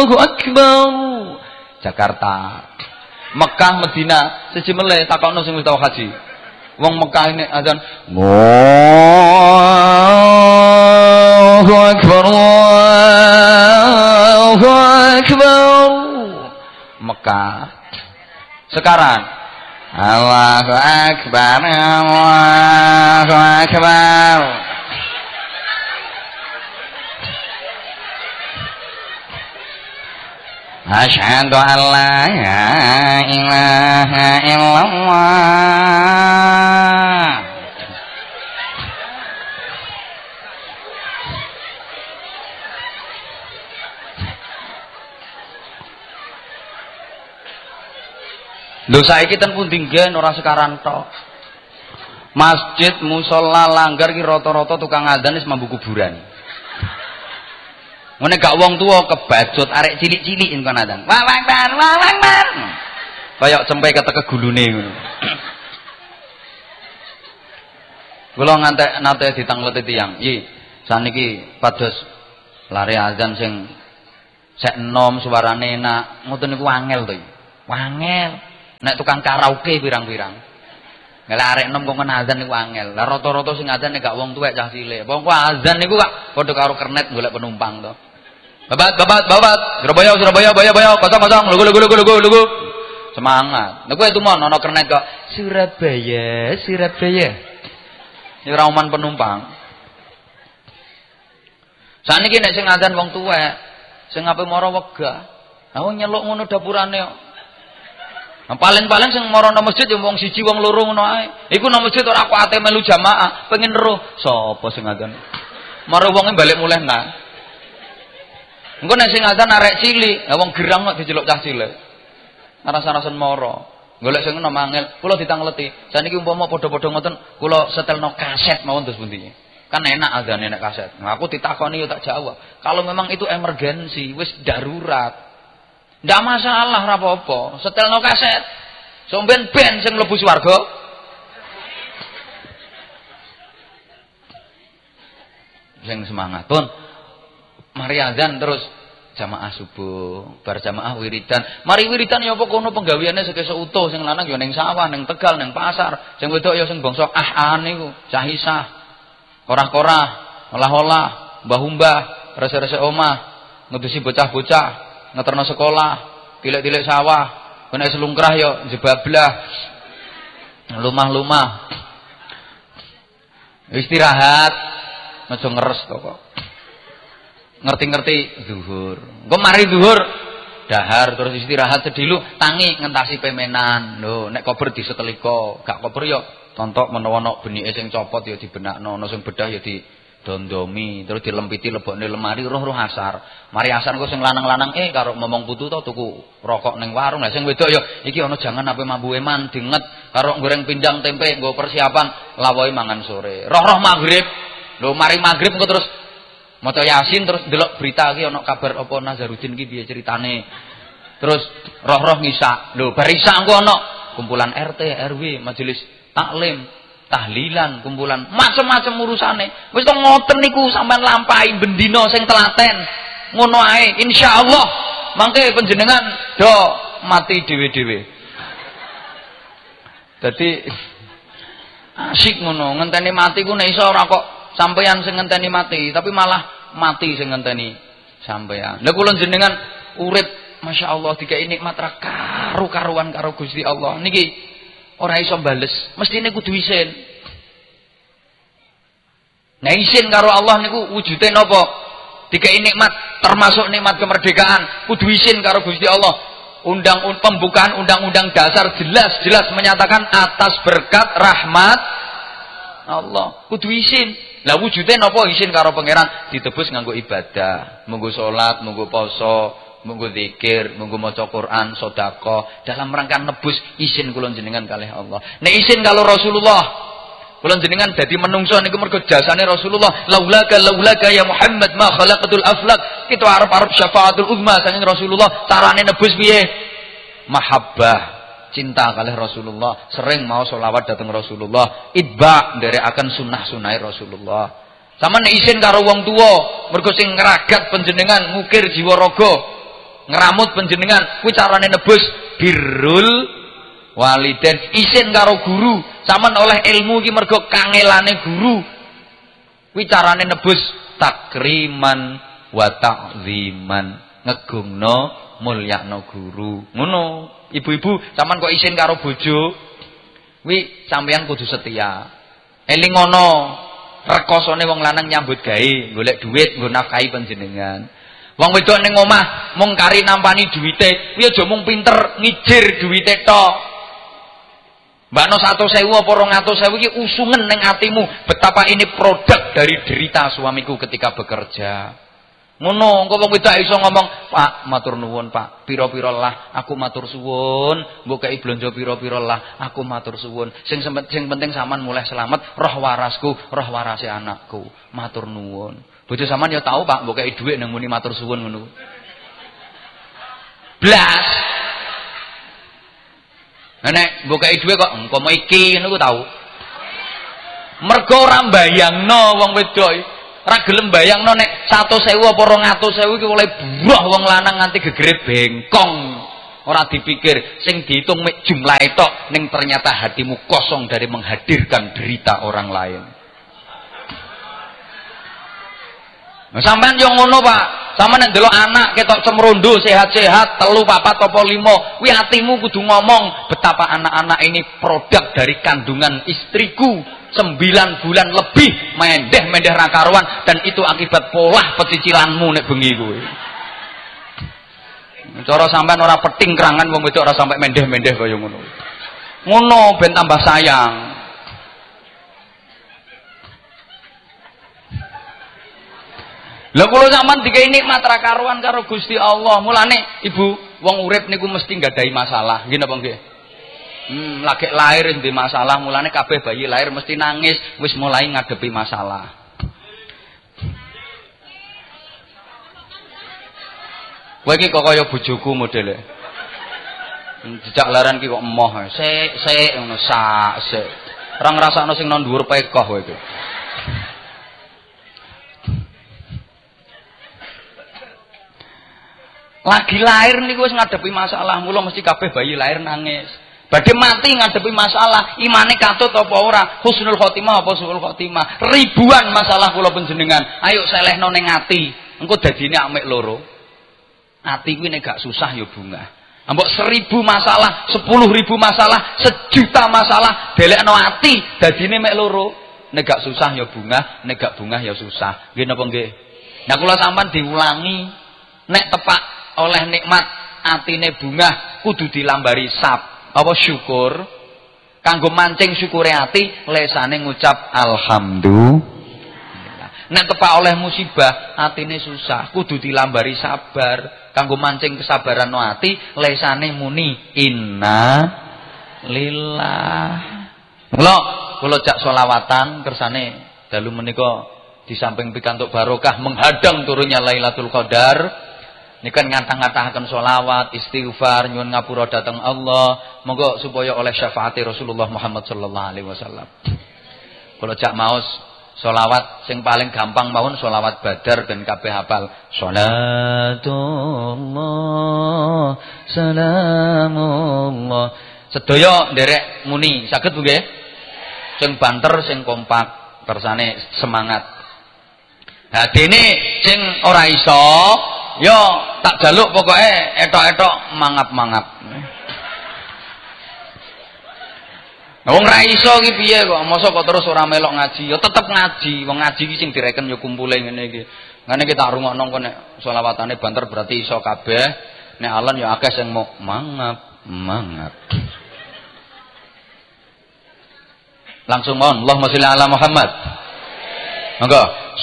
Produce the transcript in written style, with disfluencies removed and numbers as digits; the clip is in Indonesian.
Allahu Akbar. Jakarta. Mekah, Medina, siji meleh takokno sing wis tau haji. Wong Mekah ini adzan Allahu Akbar. Allahu Akbar. Mekah. Sekarang Allahu Akbar. Allahu Akbar. Asyhadu an la ilaha illallah. Lho saiki ten pundi ngen ora sekaran tok. Masjid, musala, langgar ki rata-rata tukang adzan wis mambu kuburan. Ngene gak wong tuwa kebajut arek cilik-cilik engko adzan. Wah Akbar, wah Akbar. Kayak cempe ketek gulune ngono. Kula ngantek nate ditangleti tiyang. Yi, saniki pados lare adzan sing sek enom suarane enak. Ngoten niku angel to. Angel. Nek tukang karaoke pirang-pirang. Lah arek enom kok adzan niku angel. Lah rata-rata sing adzan nek gak wong tuwek cah cilik. Wong ku adzan niku kok padha karo kernet golek penumpang to. Babat. Surabaya, kosong. Lugu. Semangat. Nek kowe tumun ana kernet kok Surabaya. Iki ora oman penumpang. Saniki nek sing adzan wong tuwek, sing ape mara wegah. Lah wong nyeluk ngono dapurane kok. Paling sing mara nang masjid ya wong siji wong loro ngono ae. Iku nang masjid ora kuwate melu jamaah, pengen eruh. Sapa sing adzan? Mara wonge balik muleh nah. Engko nek sing adzan arek cilik, lah wong gerang kok diceluk cah cilik. Aras-arasen mara. Golek sing enom angel, kula ditangleti. Saniki umpama padha-padha ngoten, kula setelno kaset mawon terus pundi. Kan enak adzane nek kaset. Nah, aku ditakoni yo tak jawab. Kalau memang itu emergensi, wis darurat. Ndak masalah ora apa-apa, setelno kaset. Somben ben sing mlebu swarga. Sing semangat, Pun. Mari adzan terus jamaah subuh, bar jamaah wiridan. Mari wiridan ya apa kono penggaweane sekesuk utuh, sing lanang ya ning sawah, ning Tegal, ning pasar. Sing wedok ya sing bangsa niku, cahisah. Korah-korah, olah-olah, mbah-mbah, rese-rese omah, ngedusi bocah-bocah, ngeterno sekolah, tilik-tilik sawah, kena selungkrah ya jebablah. Lumah-lumah. Istirahat, aja ngeres to kok. Ngerti-ngerti zuhur. Engko mari zuhur dahar terus istirahat sedilu tangi ngentasi pemenan. Lho nek kober disetelika, gak kober ya tontok menawa ana benike sing copot ya dibenakno, ana sing bedah ya didondomi, terus dilempiti lebokne lemari roh-roh asar. Mari asar engko sing lanang-lanang karo momong putu to tuku rokok ning warung. Lah sing wedok ya iki ana jangan ape mambu eman dinget karo goreng pindang tempe nggo persiapan lawohe mangan sore. Roh-roh maghrib. Lho mari maghrib engko terus maca Yasin terus ndelok berita iki ana kabar apa Nazarudin iki piye ceritane. Terus roh-roh ngisa. Lho bar isa engko ana kumpulan RT, RW, majelis taklim, tahlilan, kumpulan macam-macam urusane. Wis to ngoten niku sampean lampahi bendina sing telaten. Ngono ae insyaallah mangke panjenengan do mati dhewe-dhewe. Dadi asik ngono, ngenteni mati ku nek iso ora kok sampeyan sing ngenteni mati, tapi malah mati sing ngenteni sampeyan. Lha kula jenengan urip masyaallah dikai nikmat ra karu-karuan karo Gusti Allah. Niki ora iso bales, mestine kudu isin. Nah isin karo Allah niku wujude napa? Dikai nikmat termasuk nikmat kemerdekaan, kudu isin karo Gusti Allah. Pembukaan undang-undang dasar jelas menyatakan atas berkat rahmat Allah kudu isin. Lah wujude napa isin karo pangeran ditebus nganggo ibadah, munggo salat, munggo poso, munggo zikir, munggo maca Quran, sedekah dalam rangka nebus isin kula jenengan kalih Allah. Nek isin kalau Rasulullah kula jenengan dadi menungso niku mergo jasane Rasulullah. Laulaka ya Muhammad ma khalaqatul aflak. Kita arep syafaatul uzma saking Rasulullah. Carane nebus piye? Mahabbah. Cinta kalih Rasulullah, sering mau sholawat datang Rasulullah, itba nderekaken sunah-sunah Rasulullah. Sama nek isin karo wong tuwa, mergo sing ngragat panjenengan ngukir jiwa raga. ngramut panjenengan kuwi carane nebus birrul walidain, isin karo guru. Sampeyan oleh ilmu iki mergo kangelane guru. Kuwi carane nebus takriman wa ta'ziman, ngegungno mulyakno guru. Ngono. Ibu-ibu sampeyan kok isin karo bojo, kuwi sampeyan kudu setia. Eling ngono, rekosone wong lanang nyambut gawe, golek dhuwit nggo nafkahi panjenengan. Wong wedok ning omah mung kari nampani dhuwite, kuwi aja mung pinter ngijir dhuwite tok. Mbakno 100.000 apa 200.000 iki usungen ning atimu betapa ini produk dari derita suamiku ketika bekerja. Ngono, engko wong wedok iso ngomong, "Pak, matur nuwun, Pak. Pira-pira lah, aku matur suwun. Mbok kei blonjo pira-pira lah, aku matur suwun. Sing penting sampean mulai selamat, roh warasku, roh warase anakku. Matur nuwun." Bojo sampean ya tahu, Pak, mbok kei dhuwit nang muni matur suwun ngono. Blas. Nek mbok kei dhuwit kok engko mau iki ngono ku tau. Mergo ora mbayangno wong wedok ora gelem bayangno nek 100.000 apa 200.000 iki oleh buah wong lanang nganti gegere bengkong. Ora dipikir, sing dihitung mek jumlahe tok ning ternyata hatimu kosong dari menghadirkan derita orang lain. Nah, sampean yo ngono, Pak. Sampeyan nek ndelok anak ketok cemrondo sehat-sehat 3, 4 apa 5, kuwi atimu kudu ngomong betapa anak-anak ini produk dari kandungan istriku. 9 bulan lebih mendeh ra karuan dan itu akibat pola pecicilanmu nek bengi kuwi. Cara sampean ora peting kerangan wong wedok ora sampai mendeh-mendeh kaya ngono. Ngono ben tambah sayang. Lha kula sampean dikai nikmat ra karuan karo Gusti Allah. Mulane Ibu, wong urip niku mesti nggadahi masalah. Nggih napa nggih? Lagi lahir di masalah, mulane kabeh bayi lahir mesti nangis, wis mulai ngadepi masalah. Kowe iki kok kaya bojoku modele. Jejak laran ki kok emoh, sik ngono sik. Ora ngrasakno sing nang dhuwur pekoh kowe iki. Lagi lahir niku wis ngadepi masalah, mula mesti kabeh bayi lahir nangis. Badhe mati ngadepi masalah, imane katut apa ora, husnul khotimah apa suul khotimah. Ribuan masalah kula panjenengan. Ayo selehno ning ati. Engko dadine amek loro. Ati kuwi nek gak susah ya bungah. Ambok 1000 masalah, 10.000 masalah, 1.000.000 masalah, delekno ati dadine mek loro. Nek gak susah ya bungah, nek gak bungah ya susah. Nggih napa nggih? Nah kula sampean diulangi, nek tepak oleh nikmat atine bungah kudu dilambari apa syukur, kanggo mancing syukure ati lesane ngucap alhamdulillah. Nek tepak oleh musibah atine susah kudu dilambari sabar, kanggo mancing kesabaran no ati lesane muni inna lillah. Kula jak selawatan kersane dalu menika di samping pikantuk barokah menghadang turunnya Lailatul Qadar. Ini kan ngata-ngatakan sholawat, istighfar, nyuwun ngapura datang Allah, monggo supaya oleh syafaati Rasulullah Muhammad sallallahu alaihi wasallam. Kalau jak maos sholawat sing paling gampang mawon sholawat Badar ben kabeh hafal. Salatullah salamullah. Sedaya nderek muni, saged nggih? Sing banter, sing kompak, kersane semangat. Nah, dene sing ora iso yo tak jaluk pokoknya etok-etok mangap-mangap. Wong ra iso iki piye kok? Mosok kok terus ora melok ngaji? Ya tetep ngaji. Wong ngaji iki sing direken ya kumpule ngene iki. Ngene iki tak rungokno kok nek selawatane banter berarti iso kabeh. Nek alon ya akeh sing mau mangap. Langsung mohon Allahumma sholli ala Muhammad. Monggo.